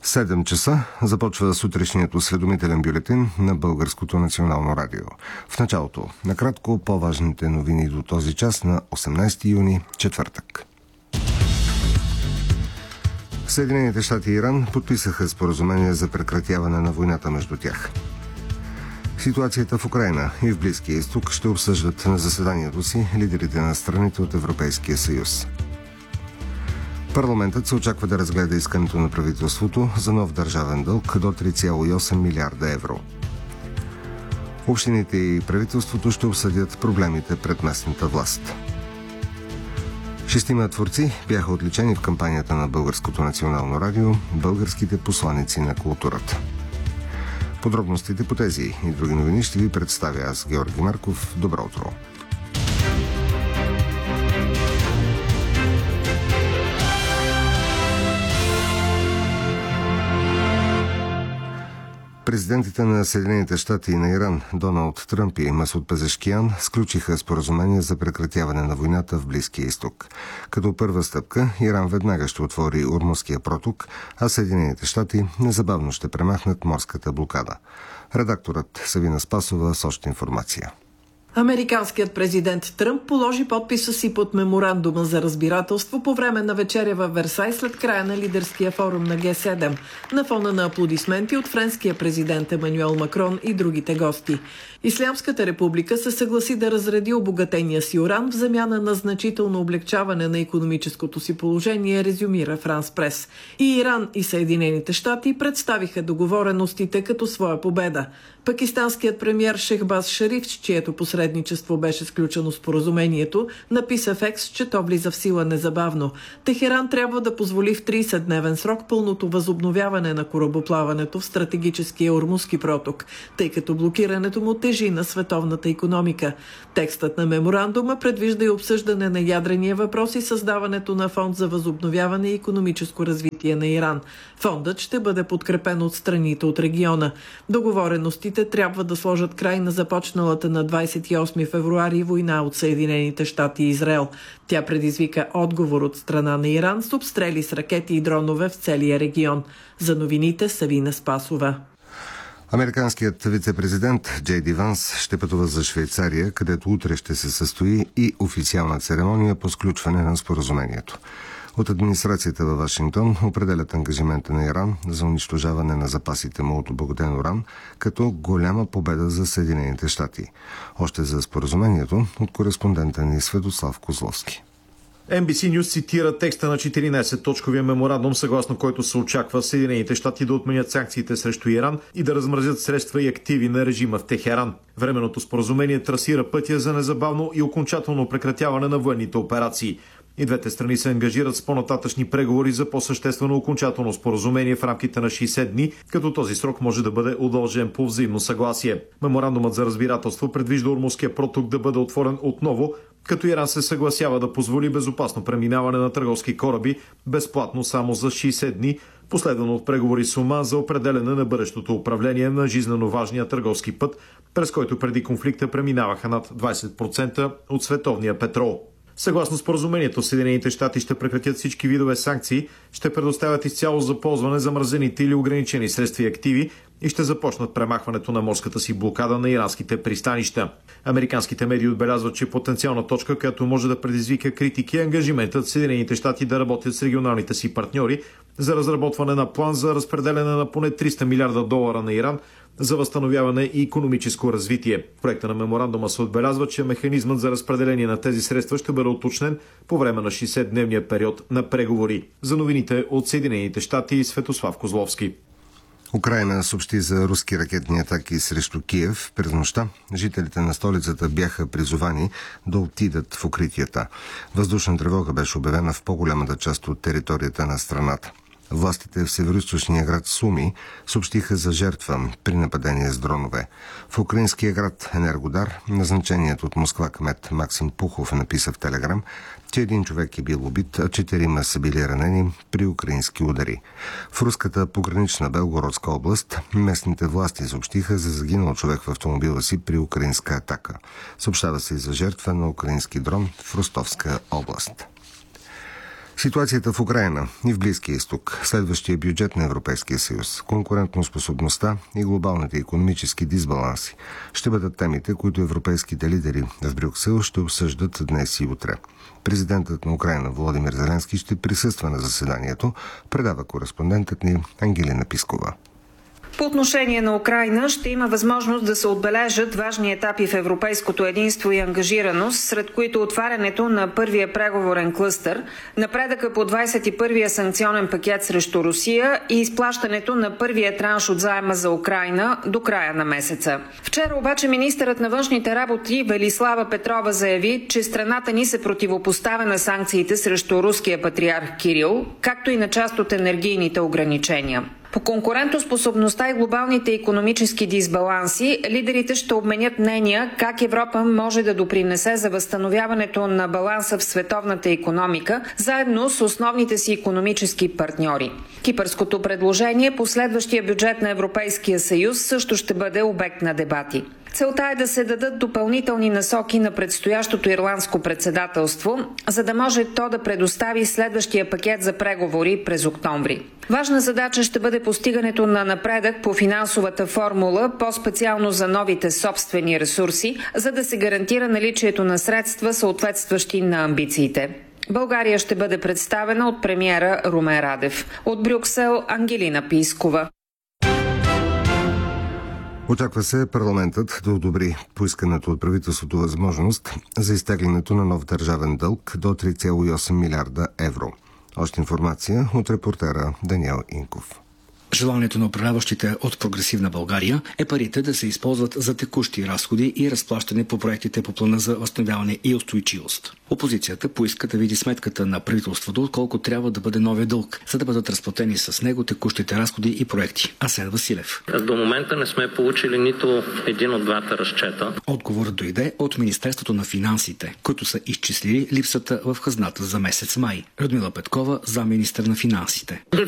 7 часа започва сутрешният осведомителен бюлетин на Българското национално радио. В началото, накратко, по-важните новини до този час на 18 юни, четвъртък. Съединените щати и Иран подписаха споразумение за прекратяване на войната между тях. Ситуацията в Украйна и в Близкия изток ще обсъждат на заседанието си лидерите на страните от Европейския съюз. Парламентът се очаква да разгледа искането на правителството за нов държавен дълг до 3,8 милиарда евро. Общините и правителството ще обсъдят проблемите пред местната власт. 6 творци бяха отличени в кампанията на Българското национално радио «Българските посланици на културата». Подробностите по тези и други новини ще ви представя аз, Георги Марков. Добро утро! Президентите на Съединените щати и на Иран Доналд Тръмп и Масуд Пезешкиян сключиха споразумение за прекратяване на войната в Близкия изток. Като първа стъпка, Иран веднага ще отвори Ормузския проток, а Съединените щати незабавно ще премахнат морската блокада. Редакторът Савина Спасова с още информация. Американският президент Тръмп положи подписа си под меморандума за разбирателство по време на вечеря във Версай след края на лидерския форум на Г7, на фона на аплодисменти от френския президент Емануел Макрон и другите гости. Ислямската република се съгласи да разреди обогатения си уран в замяна на значително облегчаване на икономическото си положение, резюмира Франс Прес. И Иран и Съединените щати представиха договореностите като своя победа. Пакистанският премиер Шехбаз Шариф, чието посредничество беше сключено споразумението, написа в Екс, че то влиза в сила незабавно. Техеран трябва да позволи в 30-дневен срок пълното възобновяване на корабоплаването в стратегическия Ормузски проток, тъй като блокирането му тежи на световната икономика. Текстът на меморандума предвижда и обсъждане на ядрения въпрос и създаването на фонд за възобновяване и икономическо развитие на Иран. Фондът ще бъде подкрепен от страните от региона. Договореностите трябва да сложат край на започналата на 28 февруари война от Съединените щати и Израел. Тя предизвика отговор от страна на Иран с обстрели с ракети и дронове в целия регион. За новините Савина Спасова. Американският вице-президент Джей Ди Ванс ще пътува за Швейцария, където утре ще се състои и официална церемония по сключване на споразумението. От администрацията във Вашингтон определят ангажимента на Иран за унищожаване на запасите му от обогатен уран като голяма победа за Съединените щати. Още за споразумението от кореспондента ни Светослав Козловски. NBC News цитира текста на 14-точковия меморандум, съгласно който се очаква Съединените щати да отменят санкциите срещу Иран и да размразят средства и активи на режима в Техеран. Временното споразумение трасира пътя за незабавно и окончателно прекратяване на военните операции. И двете страни се ангажират с по-нататъчни преговори за по-съществено окончателно споразумение в рамките на 60 дни, като този срок може да бъде удължен по взаимно съгласие. Меморандумът за разбирателство предвижда Ормузския проток да бъде отворен отново, като Иран се съгласява да позволи безопасно преминаване на търговски кораби безплатно само за 60 дни, последвано от преговори с Оман за определяне на бъдещото управление на жизнено важния търговски път, през който преди конфликта преминаваха над 20% от световния петрол. Съгласно споразумението, Съединените щати ще прекратят всички видове санкции, ще предоставят изцяло за ползване замразените или ограничени средства и активи и ще започнат премахването на морската си блокада на иранските пристанища. Американските медии отбелязват, че потенциална точка, която може да предизвика критики, е ангажиментът Съединените щати да работят с регионалните си партньори за разработване на план за разпределяне на поне $300 милиарда на Иран за възстановяване и икономическо развитие. В проекта на меморандума се отбелязва, че механизмът за разпределение на тези средства ще бъде уточнен по време на 60-дневния период на преговори. За новините от Съединените щати, Светослав Козловски. Украйна съобщи за руски ракетни атаки срещу Киев през нощта. Жителите на столицата бяха призовани да отидат в укритията. Въздушна тревога беше обявена в по-голямата част от територията на страната. Властите в североизточния град Суми съобщиха за жертва при нападение с дронове. В украинския град Енергодар назначеният от Москва кмет Максим Пухов написа в Телеграм, че един човек е бил убит, а 4 са били ранени при украински удари. В руската погранична Белгородска област местните власти съобщиха за загинал човек в автомобила си при украинска атака. Съобщава се и за жертва на украински дрон в Ростовска област. Ситуацията в Украйна и в Близкия изток, следващия бюджет на Европейския съюз, конкурентоспособността и глобалните икономически дисбаланси ще бъдат темите, които европейските лидери в Брюксел ще обсъждат днес и утре. Президентът на Украйна Володимир Зеленски ще присъства на заседанието, предава кореспондентът ни Ангелина Пискова. По отношение на Украйна ще има възможност да се отбележат важни етапи в европейското единство и ангажираност, сред които отварянето на първия преговорен клъстър, напредъка по 21-я санкционен пакет срещу Русия и изплащането на първия транш от заема за Украйна до края на месеца. Вчера обаче министърът на външните работи Велислава Петрова заяви, че страната ни се противопоставя на санкциите срещу руския патриарх Кирил, както и на част от енергийните ограничения. По конкурентоспособността и глобалните икономически дисбаланси, лидерите ще обменят мнения как Европа може да допринесе за възстановяването на баланса в световната икономика, заедно с основните си икономически партньори. Кипърското предложение по следващия бюджет на Европейския съюз също ще бъде обект на дебати. Целта е да се дадат допълнителни насоки на предстоящото ирландско председателство, за да може то да предостави следващия пакет за преговори през октомври. Важна задача ще бъде постигането на напредък по финансовата формула, по-специално за новите собствени ресурси, за да се гарантира наличието на средства, съответстващи на амбициите. България ще бъде представена от премиера Румен Радев. От Брюксел Ангелина Пискова. Очаква се парламентът да одобри поискането от правителството възможност за изтеглянето на нов държавен дълг до 3,8 милиарда евро. Още информация от репортера Даниел Инков. Желанието на управляващите от Прогресивна България е парите да се използват за текущи разходи и разплащане по проектите по плана за възстановяване и устойчивост. Опозицията поиска да види сметката на правителството, колко трябва да бъде новия дълг, за да бъдат разплатени с него текущите разходи и проекти. Асен Василев. До момента не сме получили нито един от двата разчета. Отговорът дойде от Министерството на финансите, които са изчислили липсата в хазната за месец май. Людмила Петкова, заместник-министър на финансите.